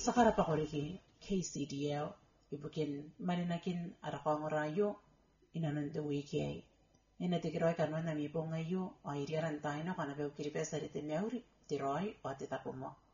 Sakara pa koriki KCDL ibukin maninakin arakong rayo inanundu wiki inatikiroy kanwan nami po ngayo ay iriaran tayo na kanabeo kiripesa rite meuri tiroy o titapumo.